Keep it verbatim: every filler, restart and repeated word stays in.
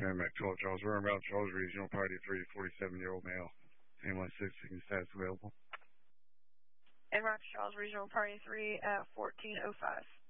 Merrimack twelve Charles, Merrimack Charles Regional, Party three, forty-seven-year-old male. Anyone sixteen status available. Merrimack Charles Regional, Party three at fourteen oh five.